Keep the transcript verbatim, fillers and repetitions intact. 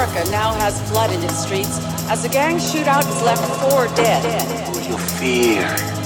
America now has blood in its streets as a gang shootout has left four dead. You fear.